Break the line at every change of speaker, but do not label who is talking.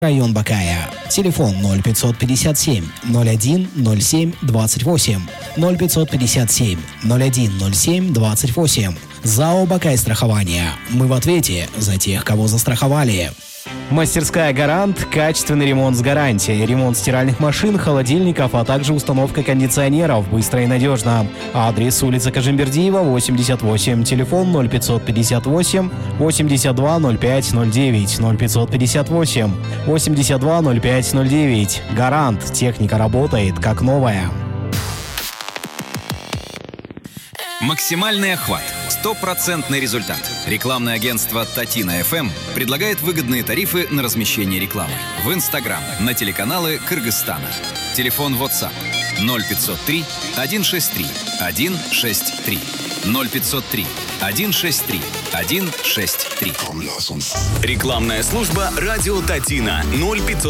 район Бакая. Телефон 0557 01 07 28 0557 01 07 28. ЗАО «Бакай страхование». Мы в ответе за тех, кого застраховали. Мастерская «Гарант» – качественный ремонт с гарантией. Ремонт стиральных машин, холодильников, а также установка кондиционеров быстро и надежно. Адрес: улица Кожембердиева, 88. Телефон 0558 82 05 09 0558 82 05 09. «Гарант». Техника работает как новая.
Максимальный охват. 100% результат. Рекламное агентство «Татина ФМ» предлагает выгодные тарифы на размещение рекламы в Инстаграм, на телеканалы Кыргызстана. Телефон WhatsApp 0503 163 163 0503 163 163.
Рекламная служба «Радио Татина» 0500